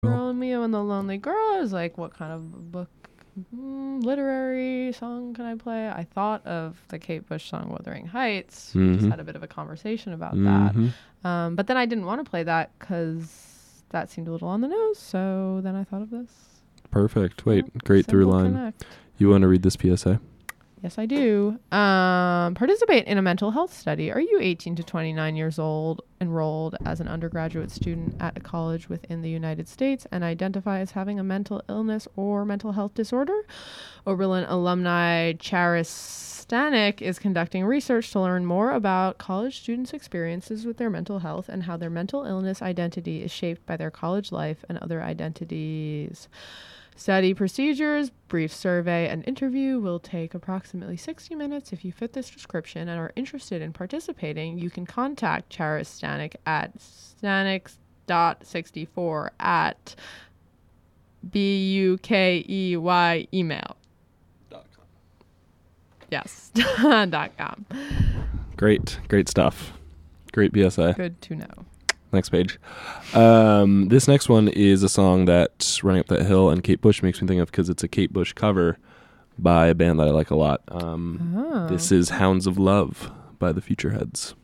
Romeo and the Lonely Girl. I was like, what kind of book, literary song can I play? I thought of the Kate Bush song Wuthering Heights. We just had a bit of a conversation about that. But then I didn't want to play that because that seemed a little on the nose. So then I thought of this. Perfect. Wait, great through line. Connect. You want to read this PSA? Yes, I do. Participate in a mental health study. Are you 18 to 29 years old, enrolled as an undergraduate student at a college within the United States, and identify as having a mental illness or mental health disorder? Oberlin alumni Charis Stanek is conducting research to learn more about college students' experiences with their mental health and how their mental illness identity is shaped by their college life and other identities. Study procedures, brief survey, and interview will take approximately 60 minutes. If you fit this description and are interested in participating, you can contact Charis Stanek at stanek.64 at BUKEY email. .com. Yes, .com. Great stuff. Great PSA. Good to know. Next page. This next one is a song that Running Up That Hill and Kate Bush makes me think of because it's a Kate Bush cover by a band that I like a lot. This is Hounds of Love by the Futureheads.